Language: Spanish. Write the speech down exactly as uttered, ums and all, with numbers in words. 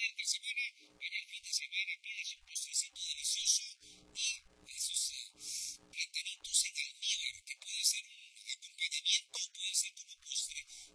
entre semana, en el fin de semana pidas un postrecito delicioso